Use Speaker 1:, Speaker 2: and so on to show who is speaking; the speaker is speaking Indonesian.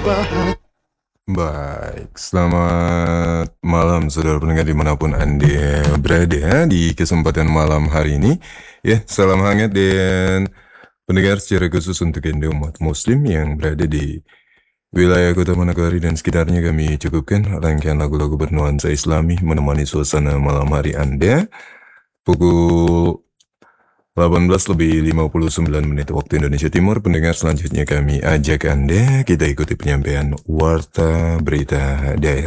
Speaker 1: Baik, selamat malam saudara pendengar dimanapun Anda berada di kesempatan malam hari ini. Ya, salam hangat dan pendengar secara khusus untuk Anda umat muslim yang berada di wilayah Kota Manokwari dan sekitarnya. Kami cukupkan rangkaian lagu-lagu bernuansa islami menemani suasana malam hari Anda. Pukul 18:59 waktu Indonesia Timur. Pendengar, selanjutnya kami ajak Anda kita ikuti penyampaian warta berita daerah.